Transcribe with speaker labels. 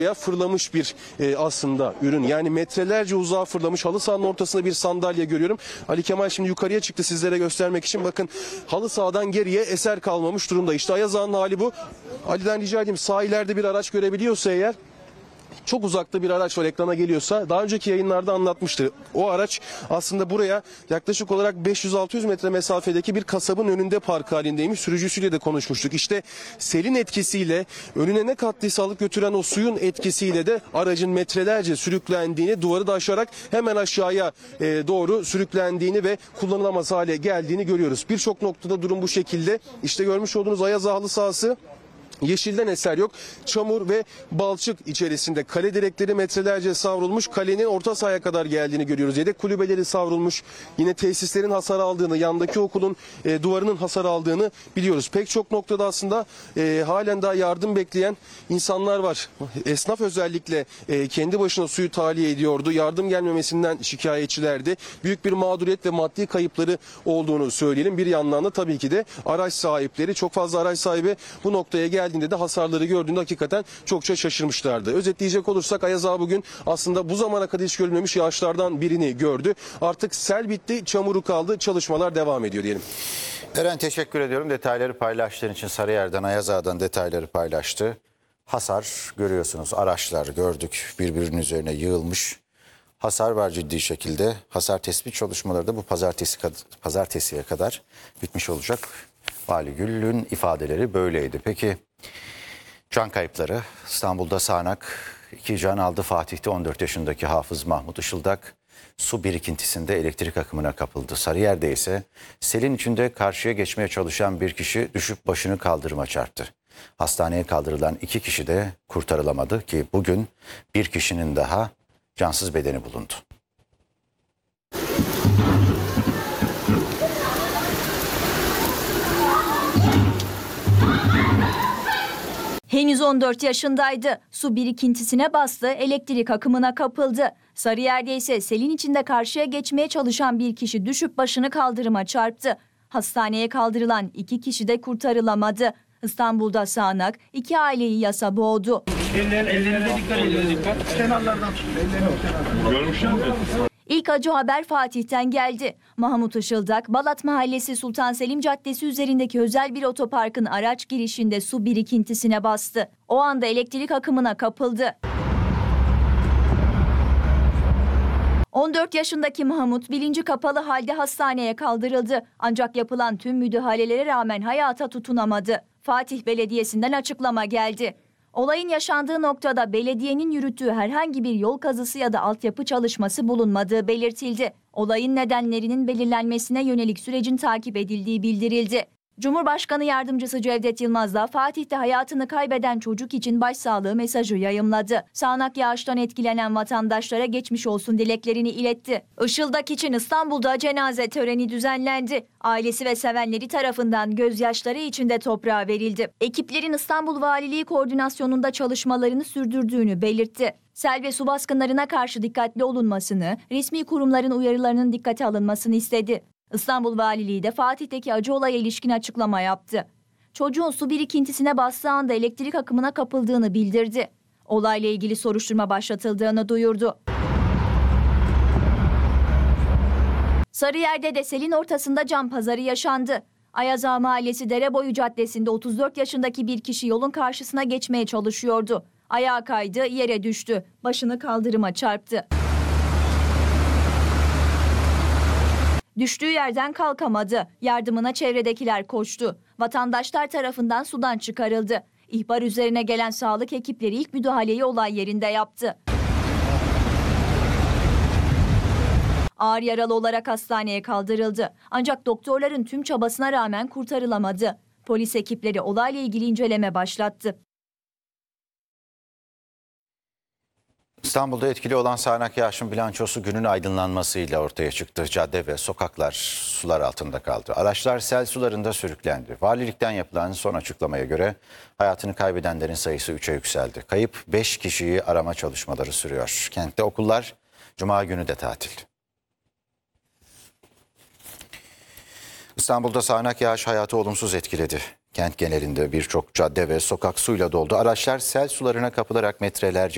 Speaker 1: fırlamış bir aslında ürün. Yani metrelerce uzağa fırlamış. Halı sahanın ortasında bir sandalye görüyorum. Ali Kemal şimdi yukarıya çıktı sizlere göstermek için. Bakın halı sahadan geriye eser kalmamış durumda. İşte Ayaz Ağa'nın hali bu. Ali'den rica edeyim, sağ ileride bir araç görebiliyorsa eğer, çok uzakta bir araç var, ekrana geliyorsa, daha önceki yayınlarda anlatmıştı. O araç aslında buraya yaklaşık olarak 500-600 metre mesafedeki bir kasabın önünde park halindeymiş. Sürücüsüyle de konuşmuştuk. İşte selin etkisiyle, önüne ne kattıysa alıp götüren o suyun etkisiyle de aracın metrelerce sürüklendiğini, duvarı da aşarak hemen aşağıya doğru sürüklendiğini ve kullanılamaz hale geldiğini görüyoruz. Birçok noktada durum bu şekilde. İşte görmüş olduğunuz Ayaz Ağa halı sahası. Yeşilden eser yok. Çamur ve balçık içerisinde. Kale direkleri metrelerce savrulmuş. Kalenin orta sahaya kadar geldiğini görüyoruz. Yedek kulübeleri savrulmuş. Yine tesislerin hasar aldığını, yandaki okulun duvarının hasar aldığını biliyoruz. Pek çok noktada aslında halen daha yardım bekleyen insanlar var. Esnaf özellikle kendi başına suyu tahliye ediyordu. Yardım gelmemesinden şikayetçilerdi. Büyük bir mağduriyet ve maddi kayıpları olduğunu söyleyelim. Bir yandan da tabii ki de araç sahipleri, çok fazla araç sahibi bu noktaya geldiğinde de hasarları gördüğünde hakikaten çokça şaşırmışlardı. Özetleyecek olursak Ayaz Ağa bugün aslında bu zamana kadar hiç görülmemiş yağışlardan birini gördü. Artık sel bitti, çamuru kaldı, çalışmalar devam ediyor diyelim.
Speaker 2: Eren, teşekkür ediyorum. Detayları paylaştığın için. Sarıyer'den, Ayaz Ağa'dan detayları paylaştı. Hasar görüyorsunuz, araçlar gördük birbirinin üzerine yığılmış. Hasar var ciddi şekilde. Hasar tespit çalışmaları da bu pazartesiye kadar bitmiş olacak. Vali Gül'ün ifadeleri böyleydi. Peki can kayıpları: İstanbul'da sağanak 2 can aldı. Fatih'te 14 yaşındaki Hafız Mahmut Işıldak su birikintisinde elektrik akımına kapıldı. Sarıyer'de ise selin içinde karşıya geçmeye çalışan bir kişi düşüp başını kaldırıma çarptı. Hastaneye kaldırılan 2 kişi de kurtarılamadı ki bugün bir kişinin daha cansız bedeni bulundu.
Speaker 3: Henüz 14 yaşındaydı. Su birikintisine bastı, elektrik akımına kapıldı. Sarıyer'de ise selin içinde karşıya geçmeye çalışan bir kişi düşüp başını kaldırıma çarptı. Hastaneye kaldırılan 2 kişi de kurtarılamadı. İstanbul'da sağanak 2 aileyi yasa boğdu.
Speaker 4: Ellerine dikkat edin. Kenarlardan tutun. Görmüşler mi?
Speaker 3: İlk acı haber Fatih'ten geldi. Mahmut Işıldak, Balat Mahallesi Sultan Selim Caddesi üzerindeki özel bir otoparkın araç girişinde su birikintisine bastı. O anda elektrik akımına kapıldı. 14 yaşındaki Mahmut bilinci kapalı halde hastaneye kaldırıldı. Ancak yapılan tüm müdahalelere rağmen hayata tutunamadı. Fatih Belediyesi'nden açıklama geldi. Olayın yaşandığı noktada belediyenin yürüttüğü herhangi bir yol kazısı ya da altyapı çalışması bulunmadığı belirtildi. Olayın nedenlerinin belirlenmesine yönelik sürecin takip edildiği bildirildi. Cumhurbaşkanı Yardımcısı Cevdet Yılmaz da Fatih'te hayatını kaybeden çocuk için başsağlığı mesajı yayımladı. Sağanak yağıştan etkilenen vatandaşlara geçmiş olsun dileklerini iletti. Işıldak için İstanbul'da cenaze töreni düzenlendi. Ailesi ve sevenleri tarafından gözyaşları içinde toprağa verildi. Ekiplerin İstanbul Valiliği koordinasyonunda çalışmalarını sürdürdüğünü belirtti. Sel ve su baskınlarına karşı dikkatli olunmasını, resmi kurumların uyarılarının dikkate alınmasını istedi. İstanbul Valiliği de Fatih'teki acı olaya ilişkin açıklama yaptı. Çocuğun su birikintisine bastığı anda elektrik akımına kapıldığını bildirdi. Olayla ilgili soruşturma başlatıldığını duyurdu. Sarıyer'de de selin ortasında can pazarı yaşandı. Ayaz Ağa Mahallesi Dereboyu Caddesi'nde 34 yaşındaki bir kişi yolun karşısına geçmeye çalışıyordu. Ayağa kaydı, yere düştü. Başını kaldırıma çarptı. Düştüğü yerden kalkamadı. Yardımına çevredekiler koştu. Vatandaşlar tarafından sudan çıkarıldı. İhbar üzerine gelen sağlık ekipleri ilk müdahaleyi olay yerinde yaptı. Ağır yaralı olarak hastaneye kaldırıldı. Ancak doktorların tüm çabasına rağmen kurtarılamadı. Polis ekipleri olayla ilgili inceleme başlattı.
Speaker 2: İstanbul'da etkili olan sağanak yağışın bilançosu günün aydınlanmasıyla ortaya çıktı. Cadde ve sokaklar sular altında kaldı. Araçlar sel sularında sürüklendi. Valilikten yapılan son açıklamaya göre hayatını kaybedenlerin sayısı 3'e yükseldi. Kayıp 5 kişiyi arama çalışmaları sürüyor. Kentte okullar Cuma günü de tatil. İstanbul'da sağanak yağış hayatı olumsuz etkiledi. Kent genelinde birçok cadde ve sokak suyla doldu. Araçlar sel sularına kapılarak metrelerce